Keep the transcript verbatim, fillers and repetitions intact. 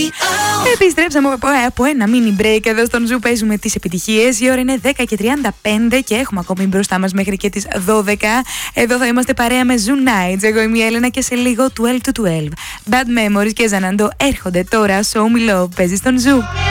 Επιστρέψαμε από ένα mini break εδώ στον Ζου. Παίζουμε τις επιτυχίες. Η ώρα είναι δέκα και τριάντα πέντε και έχουμε ακόμη μπροστά μας μέχρι και τις δώδεκα. Εδώ θα είμαστε παρέα με Zoo Nights. Εγώ είμαι η Έλενα και σε λίγο twelve to twelve. Bad Memories και Ζαναντό έρχονται τώρα. Show Me Love παίζει στον Ζου.